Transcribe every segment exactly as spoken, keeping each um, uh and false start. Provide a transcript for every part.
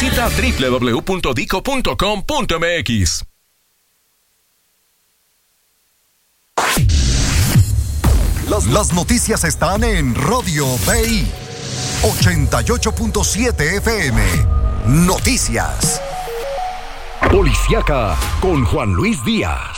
Visita doble u doble u doble u punto dico punto com punto m x. Las, las noticias están en Radio B I ochenta y ocho punto siete F M. Noticias. Policíaca con Juan Luis Díaz.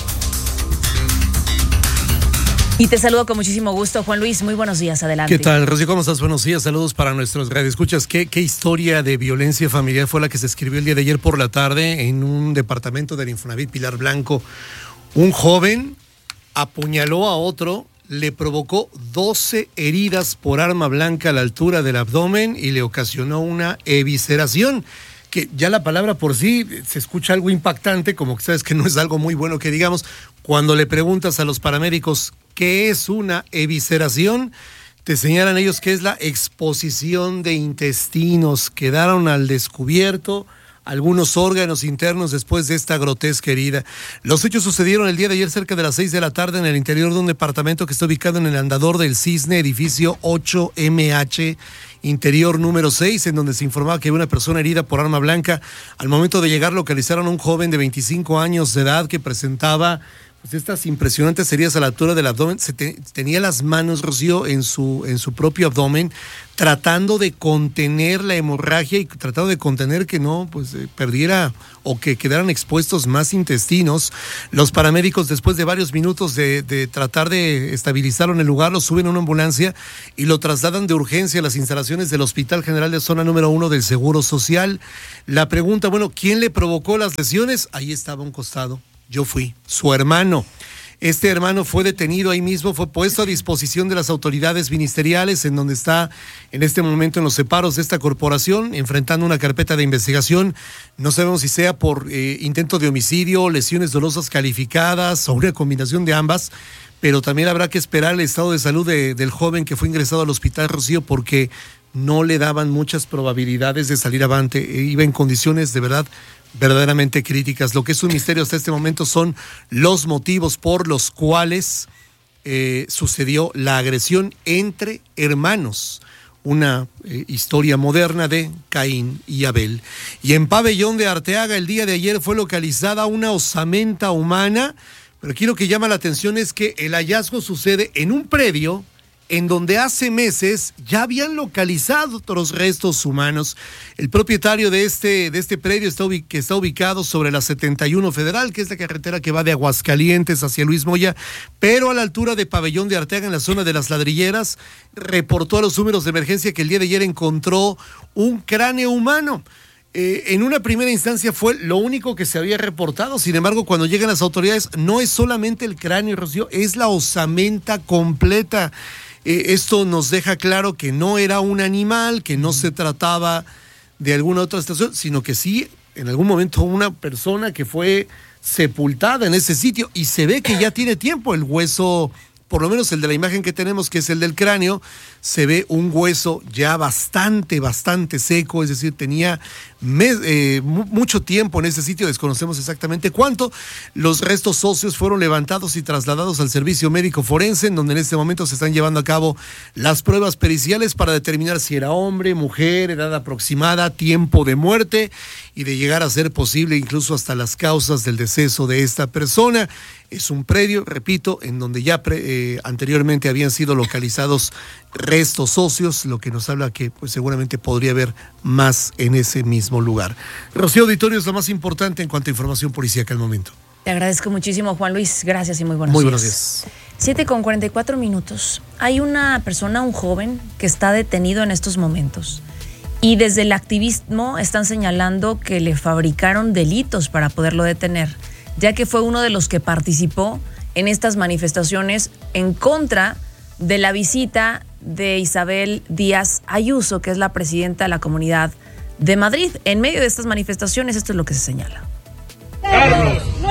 Y te saludo con muchísimo gusto, Juan Luis. Muy buenos días, adelante. ¿Qué tal, Rocío? ¿Cómo estás? Buenos días, saludos para nuestros radioescuchas. ¿Qué, qué historia de violencia familiar fue la que se escribió el día de ayer por la tarde en un departamento del Infonavit Pilar Blanco? Un joven apuñaló a otro, le provocó doce heridas por arma blanca a la altura del abdomen y le ocasionó una evisceración, que ya la palabra por sí se escucha algo impactante, como que sabes que no es algo muy bueno que digamos. Cuando le preguntas a los paramédicos qué es una evisceración, te señalan ellos que es la exposición de intestinos. Quedaron al descubierto algunos órganos internos después de esta grotesca herida. Los hechos sucedieron el día de ayer cerca de las seis de la tarde en el interior de un departamento que está ubicado en el Andador del Cisne, edificio ocho M H, interior número seis, en donde se informaba que había una persona herida por arma blanca. Al momento de llegar localizaron a un joven de veinticinco años de edad que presentaba pues estas impresionantes heridas a la altura del abdomen. Se te, tenía las manos, Rocío, en su, en su propio abdomen, tratando de contener la hemorragia y tratando de contener que no pues eh, perdiera o que quedaran expuestos más intestinos. Los paramédicos, después de varios minutos de, de tratar de estabilizarlo en el lugar, lo suben a una ambulancia y lo trasladan de urgencia a las instalaciones del Hospital General de Zona número uno del Seguro Social. La pregunta, bueno, ¿quién le provocó las lesiones? Ahí estaba a un costado. Yo fui, su hermano. Este hermano fue detenido ahí mismo, fue puesto a disposición de las autoridades ministeriales, en donde está en este momento en los separos de esta corporación, enfrentando una carpeta de investigación. No sabemos si sea por eh, intento de homicidio, lesiones dolosas calificadas o una combinación de ambas, pero también habrá que esperar el estado de salud de, del joven que fue ingresado al hospital, Rocío, porque no le daban muchas probabilidades de salir avante. Iba en condiciones de verdad verdaderamente críticas. Lo que es un misterio hasta este momento son los motivos por los cuales eh, sucedió la agresión entre hermanos. Una eh, historia moderna de Caín y Abel. Y en Pabellón de Arteaga el día de ayer fue localizada una osamenta humana, pero aquí lo que llama la atención es que el hallazgo sucede en un predio en donde hace meses ya habían localizado otros restos humanos. El propietario de este, de este predio está ubic- que está ubicado sobre la setenta y uno Federal, que es la carretera que va de Aguascalientes hacia Luis Moya, pero a la altura de Pabellón de Arteaga, en la zona de las Ladrilleras, reportó a los números de emergencia que el día de ayer encontró un cráneo humano. Eh, en una primera instancia fue lo único que se había reportado. Sin embargo, cuando llegan las autoridades, no es solamente el cráneo, Rocío, es la osamenta completa. Eh, esto nos deja claro que no era un animal, que no se trataba de alguna otra estación, sino que sí, en algún momento una persona que fue sepultada en ese sitio, y se ve que ya tiene tiempo el hueso, por lo menos el de la imagen que tenemos, que es el del cráneo, se ve un hueso ya bastante, bastante seco, es decir, tenía mes, eh, mucho tiempo en ese sitio, desconocemos exactamente cuánto. Los restos óseos fueron levantados y trasladados al servicio médico forense, en donde en este momento se están llevando a cabo las pruebas periciales para determinar si era hombre, mujer, edad aproximada, tiempo de muerte, y de llegar a ser posible incluso hasta las causas del deceso de esta persona. Es un predio, repito, en donde ya pre, eh, anteriormente habían sido localizados restos óseos, lo que nos habla que pues seguramente podría haber más en ese mismo lugar. Rocío, auditorio, es lo más importante en cuanto a información policíaca al momento. Te agradezco muchísimo, Juan Luis. Gracias y muy buenos muy días. Muy buenos días. siete con cuarenta y cuatro minutos. Hay una persona, un joven, que está detenido en estos momentos. Y desde el activismo están señalando que le fabricaron delitos para poderlo detener, ya que fue uno de los que participó en estas manifestaciones en contra de la visita de Isabel Díaz Ayuso, que es la presidenta de la Comunidad de Madrid. En medio de estas manifestaciones, esto es lo que se señala. Carlos,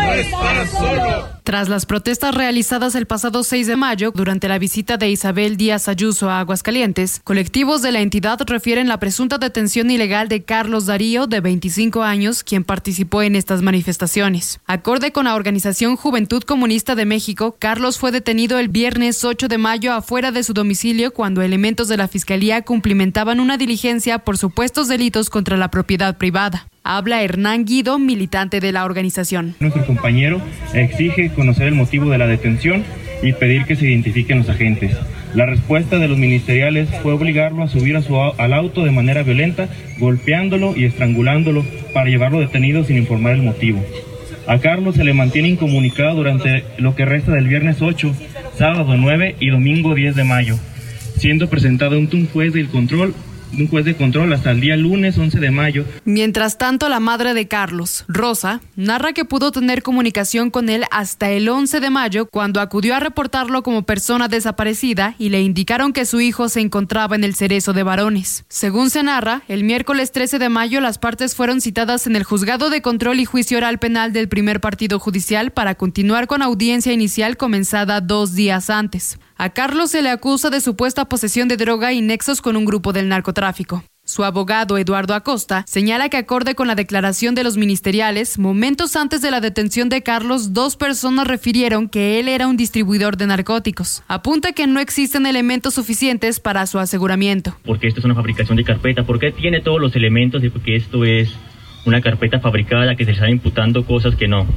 no estás solo. Tras las protestas realizadas el pasado seis de mayo, durante la visita de Isabel Díaz Ayuso a Aguascalientes, colectivos de la entidad refieren la presunta detención ilegal de Carlos Darío, de veinticinco años, quien participó en estas manifestaciones. Acorde con la organización Juventud Comunista de México, Carlos fue detenido el viernes ocho de mayo afuera de su domicilio cuando elementos de la Fiscalía cumplimentaban una diligencia por supuestos delitos contra la propiedad privada. Habla Hernán Guido, militante de la organización. Nuestro compañero exige conocer el motivo de la detención y pedir que se identifiquen los agentes. La respuesta de los ministeriales fue obligarlo a subir a su, al auto de manera violenta, golpeándolo y estrangulándolo para llevarlo detenido sin informar el motivo. A Carlos se le mantiene incomunicado durante lo que resta del viernes ocho, sábado nueve y domingo diez de mayo, siendo presentado ante un juez del control un juez de control hasta el día lunes once de mayo. Mientras tanto, la madre de Carlos, Rosa, narra que pudo tener comunicación con él hasta el once de mayo, cuando acudió a reportarlo como persona desaparecida y le indicaron que su hijo se encontraba en el Cerezo de Varones. Según se narra, el miércoles trece de mayo las partes fueron citadas en el Juzgado de Control y Juicio Oral Penal del primer partido judicial para continuar con audiencia inicial comenzada dos días antes. A Carlos se le acusa de supuesta posesión de droga y nexos con un grupo del narcotráfico. Su abogado, Eduardo Acosta, señala que acorde con la declaración de los ministeriales, momentos antes de la detención de Carlos, dos personas refirieron que él era un distribuidor de narcóticos. Apunta que no existen elementos suficientes para su aseguramiento. Porque esto es una fabricación de carpeta, porque tiene todos los elementos de que esto es una carpeta fabricada, que se están imputando cosas que no.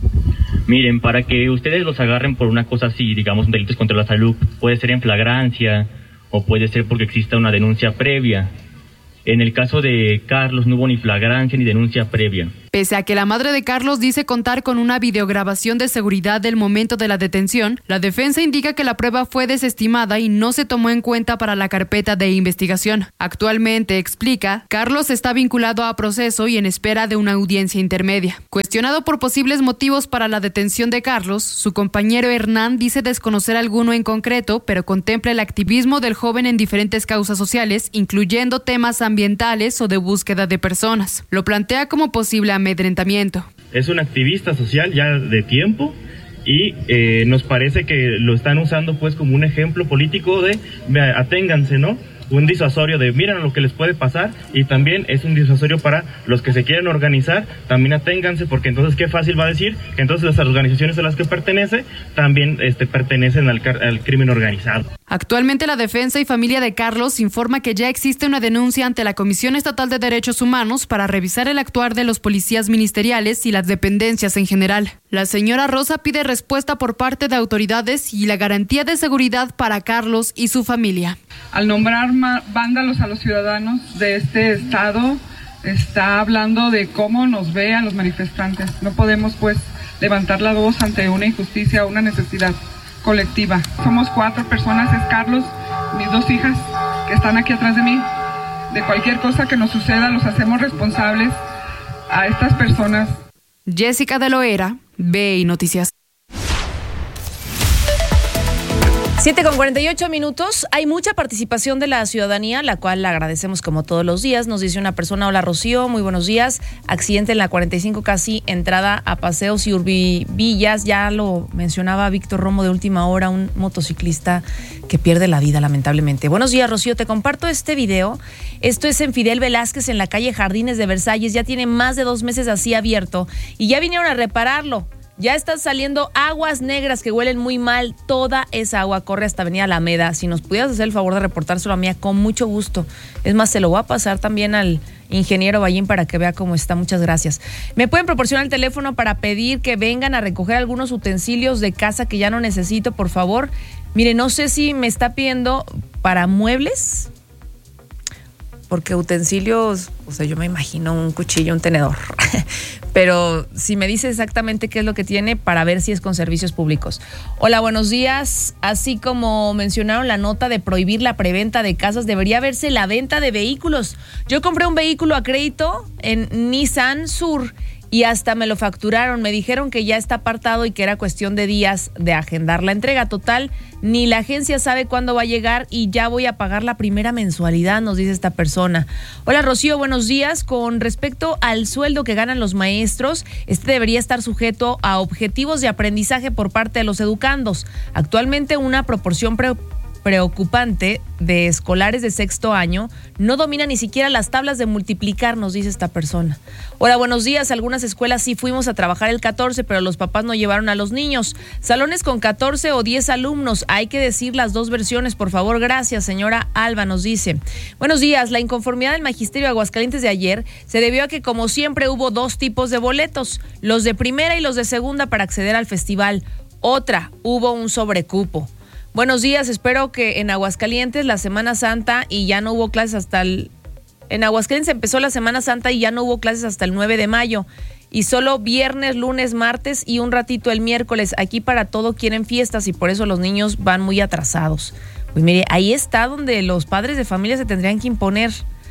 Miren, para que ustedes los agarren por una cosa así, digamos, delitos contra la salud, puede ser en flagrancia o puede ser porque exista una denuncia previa. En el caso de Carlos no hubo ni flagrancia ni denuncia previa. Pese a que la madre de Carlos dice contar con una videograbación de seguridad del momento de la detención, la defensa indica que la prueba fue desestimada y no se tomó en cuenta para la carpeta de investigación. Actualmente, explica, Carlos está vinculado a proceso y en espera de una audiencia intermedia. Cuestionado por posibles motivos para la detención de Carlos, su compañero Hernán dice desconocer alguno en concreto, pero contempla el activismo del joven en diferentes causas sociales, incluyendo temas ambientales o de búsqueda de personas. Lo plantea como posible amedrentamiento. Es un activista social ya de tiempo y eh, nos parece que lo están usando pues como un ejemplo político de aténganse, ¿no? Un disuasorio de miren lo que les puede pasar, y también es un disuasorio para los que se quieren organizar, también aténganse, porque entonces qué fácil va a decir que entonces las organizaciones a las que pertenece también este, pertenecen al, al crimen organizado. Actualmente la defensa y familia de Carlos informa que ya existe una denuncia ante la Comisión Estatal de Derechos Humanos para revisar el actuar de los policías ministeriales y las dependencias en general. La señora Rosa pide respuesta por parte de autoridades y la garantía de seguridad para Carlos y su familia. Al nombrar vándalos a los ciudadanos de este estado, está hablando de cómo nos ve a los manifestantes. No podemos pues levantar la voz ante una injusticia o una necesidad colectiva. Somos cuatro personas, es Carlos, mis dos hijas que están aquí atrás de mí. De cualquier cosa que nos suceda los hacemos responsables a estas personas. Jessica de Loera, B I Noticias. siete con cuarenta y ocho minutos. Hay mucha participación de la ciudadanía, la cual la agradecemos como todos los días. Nos dice una persona: hola Rocío, muy buenos días. Accidente en la cuarenta y cinco, casi entrada a Paseos y Urbivillas. Ya lo mencionaba Víctor Romo de última hora, un motociclista que pierde la vida lamentablemente. Buenos días, Rocío, te comparto este video. Esto es en Fidel Velázquez, en la calle Jardines de Versalles. Ya tiene más de dos meses así abierto y ya vinieron a repararlo. Ya están saliendo aguas negras que huelen muy mal. Toda esa agua corre hasta Avenida Alameda. Si nos pudieras hacer el favor de reportárselo a mí, con mucho gusto. Es más, se lo voy a pasar también al ingeniero Ballín para que vea cómo está. Muchas gracias. ¿Me pueden proporcionar el teléfono para pedir que vengan a recoger algunos utensilios de casa que ya no necesito, por favor? Mire, no sé si me está pidiendo para muebles, porque utensilios, o sea, yo me imagino un cuchillo, un tenedor. Pero si me dice exactamente qué es lo que tiene, para ver si es con servicios públicos. Hola, buenos días. Así como mencionaron la nota de prohibir la preventa de casas, debería verse la venta de vehículos. Yo compré un vehículo a crédito en Nissan Sur y hasta me lo facturaron. Me dijeron que ya está apartado y que era cuestión de días de agendar la entrega. Total, ni la agencia sabe cuándo va a llegar y ya voy a pagar la primera mensualidad, nos dice esta persona. Hola Rocío, buenos días. Con respecto al sueldo que ganan los maestros, este debería estar sujeto a objetivos de aprendizaje por parte de los educandos. Actualmente una proporción pre- preocupante de escolares de sexto año no domina ni siquiera las tablas de multiplicar, nos dice esta persona. Hola, buenos días. Algunas escuelas sí fuimos a trabajar el catorce, pero los papás no llevaron a los niños. Salones con catorce o diez alumnos. Hay que decir las dos versiones, por favor. Gracias, señora Alba, nos dice. Buenos días. La inconformidad del Magisterio de Aguascalientes de ayer se debió a que, como siempre, hubo dos tipos de boletos, los de primera y los de segunda para acceder al festival. Otra, hubo un sobrecupo. Buenos días, espero que en Aguascalientes la Semana Santa y ya no hubo clases hasta el... En Aguascalientes empezó la Semana Santa y ya no hubo clases hasta el nueve de mayo. Y solo viernes, lunes, martes y un ratito el miércoles. Aquí para todo quieren fiestas y por eso los niños van muy atrasados. Pues mire, ahí está donde los padres de familia se tendrían que imponer.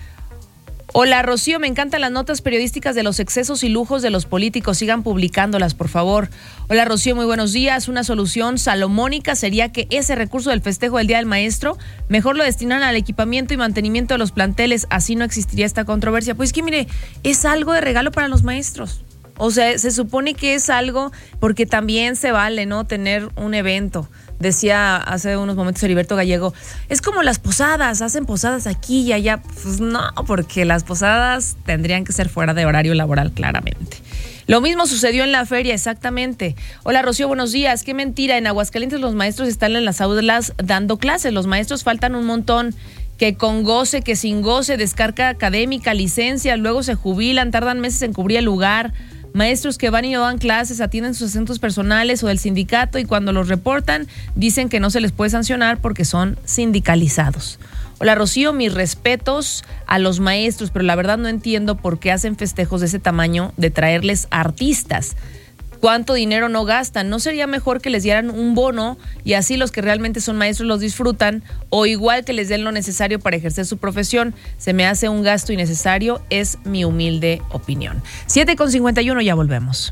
Hola Rocío, me encantan las notas periodísticas de los excesos y lujos de los políticos, sigan publicándolas por favor. Hola Rocío, muy buenos días. Una solución salomónica sería que ese recurso del festejo del Día del Maestro mejor lo destinaran al equipamiento y mantenimiento de los planteles, así no existiría esta controversia. Pues que mire, es algo de regalo para los maestros. O sea, se supone que es algo porque también se vale, ¿no? Tener un evento. Decía hace unos momentos Heriberto Gallego, es como las posadas, hacen posadas aquí y allá. Pues no, porque las posadas tendrían que ser fuera de horario laboral, claramente. Lo mismo sucedió en la feria, exactamente. Hola Rocío, buenos días. Qué mentira, en Aguascalientes los maestros están en las aulas dando clases. Los maestros faltan un montón, que con goce, que sin goce, descarga académica, licencia, luego se jubilan, tardan meses en cubrir el lugar. Maestros que van y no dan clases, atienden sus asuntos personales o del sindicato y cuando los reportan dicen que no se les puede sancionar porque son sindicalizados. Hola Rocío, mis respetos a los maestros, pero la verdad no entiendo por qué hacen festejos de ese tamaño de traerles artistas. ¿Cuánto dinero no gastan? ¿No sería mejor que les dieran un bono y así los que realmente son maestros los disfrutan? O igual que les den lo necesario para ejercer su profesión. Se me hace un gasto innecesario, es mi humilde opinión. siete con cincuenta y uno, ya volvemos.